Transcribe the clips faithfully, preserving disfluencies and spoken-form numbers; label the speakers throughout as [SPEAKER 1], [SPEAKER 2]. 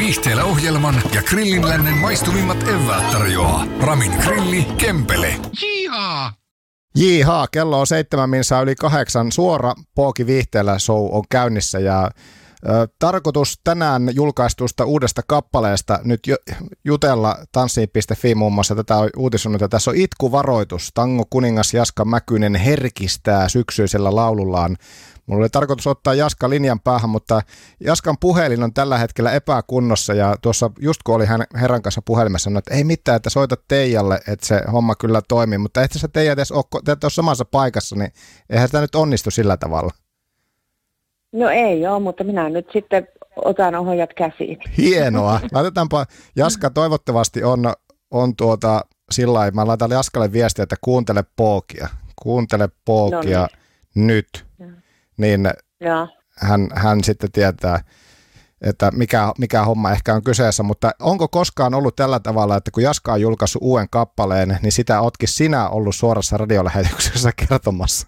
[SPEAKER 1] Viihteellä ohjelman ja Grillinlännen maistumimmat eväät tarjoaa Ramin Grilli Kempele. Jihaa!
[SPEAKER 2] Jihaa, kello on seitsemän minsaa yli kahdeksan. Suora Pooki Viihteellä show on käynnissä ja ö, tarkoitus tänään julkaistusta uudesta kappaleesta nyt jo, jutella tanssiin piste fi muun muassa tätä on uutisoinut. Tässä on itkuvaroitus. Tango kuningas Jaska Mäkynen herkistää syksyisellä laulullaan. Mulla oli tarkoitus ottaa Jaska linjan päähän, mutta Jaskan puhelin on tällä hetkellä epäkunnossa ja tuossa just kun oli hän herran kanssa puhelimessa sanoi, että ei mitään, että soita Teijalle, että se homma kyllä toimii, mutta et sä Teija edes ole, te ole samassa paikassa, niin eihän sitä nyt onnistu sillä tavalla.
[SPEAKER 3] No ei ole, mutta minä nyt sitten otan ohjat käsiin.
[SPEAKER 2] Hienoa. Laitetaanpa, Jaska toivottavasti on, on tuota sillä lailla, mä laitan Jaskalle viestiä, että kuuntele Pookia, kuuntele Pookia no niin. Nyt. Niin hän, hän sitten tietää, että mikä, mikä homma ehkä on kyseessä, mutta onko koskaan ollut tällä tavalla, että kun Jaska on julkaissut uuden kappaleen, niin sitä ootkin sinä ollut suorassa radiolähetyksessä kertomassa?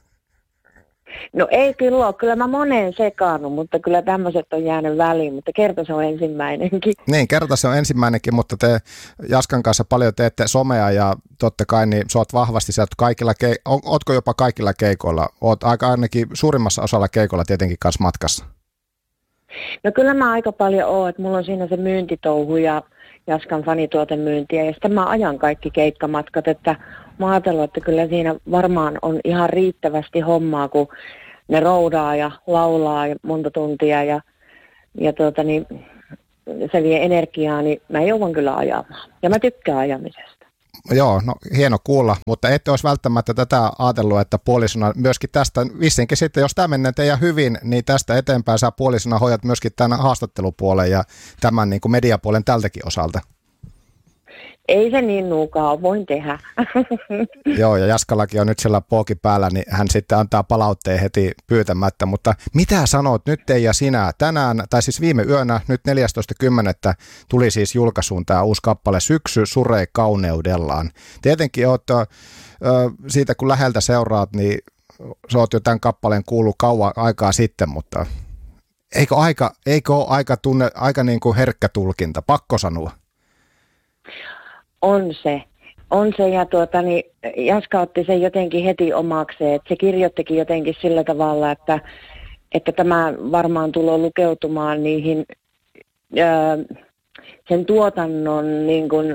[SPEAKER 3] No ei kyllä ole, kyllä mä moneen sekaannut, mutta kyllä tämmöiset on jäänyt väliin, mutta kerta se on ensimmäinenkin.
[SPEAKER 2] Niin, kerta se on ensimmäinenkin, mutta te Jaskan kanssa paljon teette somea ja totta kai niin sä oot vahvasti sieltä kaikilla, ke- ootko jopa kaikilla keikoilla? Oot aika ainakin suurimmassa osalla keikoilla tietenkin kanssa matkassa.
[SPEAKER 3] No kyllä mä aika paljon oon, että mulla on siinä se myyntitouhu ja Jaskan fanituotemyyntiä ja sitten mä ajan kaikki keikkamatkat, että mä ajatellut, että kyllä siinä varmaan on ihan riittävästi hommaa, kun ne roudaa ja laulaa ja monta tuntia ja, ja tuota, niin, se vie energiaa, niin mä joudun kyllä ajamaan. Ja mä tykkään ajamisesta.
[SPEAKER 2] Joo, no hieno kuulla, mutta ette olisi välttämättä tätä ajatellut, että puolisona myöskin tästä, vissinkin sitten, jos tämä menee teidän hyvin, niin tästä eteenpäin sä puolisona hoidat myöskin tämän haastattelupuolen ja tämän niin kuin mediapuolen tältäkin osalta.
[SPEAKER 3] Ei se niin nuukaa, voin tehdä.
[SPEAKER 2] Joo, ja Jaskallakin on nyt siellä Pooki päällä, niin hän sitten antaa palautteen heti pyytämättä. Mutta mitä sanot nyt te ja sinä tänään, tai siis viime yönä, nyt neljästoista kymmenettä tuli siis julkaisuun tämä uusi kappale Syksy suree kauneudellaan. Tietenkin oot ö, siitä, kun läheltä seuraat, niin sä oot jo tämän kappaleen kuullut kauan aikaa sitten, mutta eikö aika, eikö ole aika, tunne, aika niin kuin herkkä tulkinta, pakko sanoa?
[SPEAKER 3] On se. On se ja tuota, niin Jaska otti sen jotenkin heti omakseen, että se kirjoittikin jotenkin sillä tavalla, että, että tämä varmaan tulee lukeutumaan niihin ää, sen tuotannon niin kuin,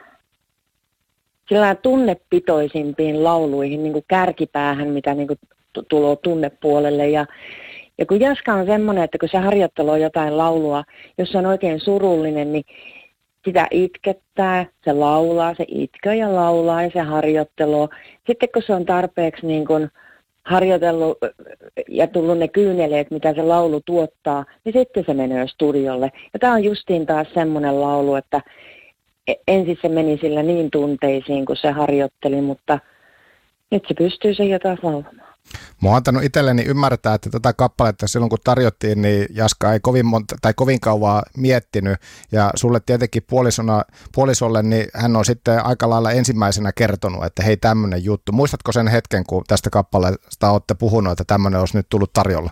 [SPEAKER 3] sillä tunnepitoisimpiin lauluihin, niin kuin kärkipäähän, mitä niin kuin t- tulee tunnepuolelle ja ja kun Jaska on semmoinen, että kun se harjoittelee jotain laulua, jos se on oikein surullinen, niin sitä itkettää, se laulaa, se itkee ja laulaa ja se harjoittelee. Sitten kun se on tarpeeksi niin kun harjoitellut ja tullut ne kyyneleet, mitä se laulu tuottaa, niin sitten se menee studiolle. Ja tämä on justiin taas semmoinen laulu, että ensin se meni sillä niin tunteisiin, kun se harjoitteli, mutta nyt se pystyy sen jotain laulamaan.
[SPEAKER 2] Mä oon antanut itselleni ymmärtää, että tätä kappaletta silloin kun tarjottiin, niin Jaska ei kovin, monta, tai kovin kauan miettinyt. Ja sulle tietenkin puolisona, puolisolle, niin hän on sitten aika lailla ensimmäisenä kertonut, että hei tämmöinen juttu. Muistatko sen hetken, kun tästä kappaleesta olette puhunut, että tämmöinen olisi nyt tullut tarjolla?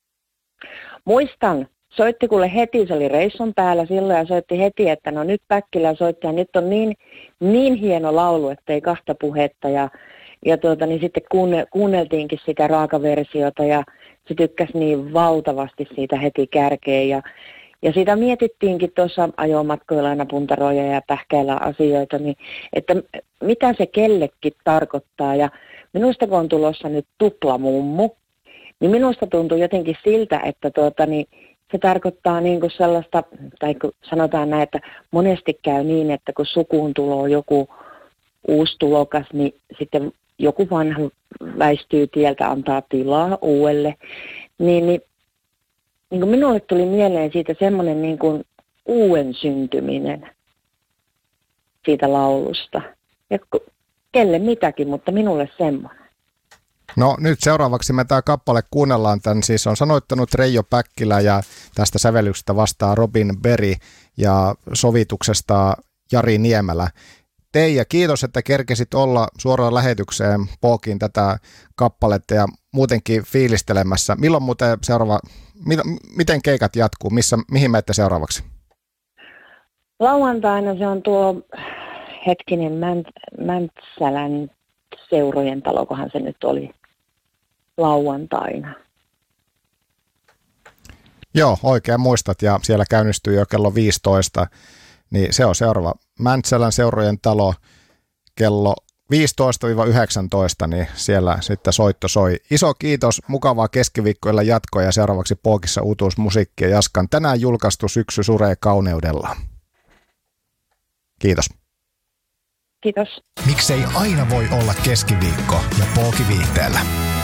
[SPEAKER 3] Muistan. Soitti kuule heti, se oli reissun päällä silloin ja soitti heti, että no nyt Päkkilä soitti ja nyt on niin, niin hieno laulu, ettei kahta puhetta ja Ja tuota, niin sitten kuunne, kuunneltiinkin sitä raakaversiota ja se tykkäsi niin valtavasti siitä heti kärkeen. Ja, ja siitä mietittiinkin tuossa ajomatkoilla aina puntaroja ja pähkäillä asioita, niin että mitä se kellekin tarkoittaa. Ja minusta kun on tulossa nyt tuplamummu, niin minusta tuntuu jotenkin siltä, että tuota, niin se tarkoittaa niin kuin sellaista, tai kun sanotaan näin, että monesti käy niin, että kun sukuun tulee joku uusi tulokas, niin sitten joku vanha väistyy tieltä, antaa tilaa uudelle, niin, niin, niin kuin minulle tuli mieleen siitä semmoinen niin kuin uuden syntyminen siitä laulusta. Ja kelle mitäkin, mutta minulle semmoinen.
[SPEAKER 2] No nyt seuraavaksi me tämä kappale kuunnellaan tämän, siis on sanoittanut Reijo Päkkilä ja tästä sävellyksestä vastaa Robin Berry ja sovituksesta Jari Niemelä. Teija, kiitos, että kerkesit olla suoraan lähetykseen Pookiin tätä kappaletta ja muutenkin fiilistelemässä. Milloin muuten seuraava, miten keikat jatkuu, missä, mihin menette seuraavaksi?
[SPEAKER 3] Lauantaina se on tuo hetkinen Mänt, Mäntsälän seurojen talokohan se nyt oli lauantaina.
[SPEAKER 2] Joo, oikein muistat, ja siellä käynnistyy jo kello viisitoista, niin se on seuraava Mäntsälän seurojen talo kello viisitoista yhdeksäntoista, niin siellä sitten soitto soi. Iso kiitos, mukavaa keskiviikkoilla jatkoa ja seuraavaksi Pookissa uutuusmusiikkia. Jaskan tänään julkaistu Syksy suree kauneudella. Kiitos.
[SPEAKER 3] Kiitos.
[SPEAKER 1] Miksei aina voi olla keskiviikko ja Pooki viihteellä.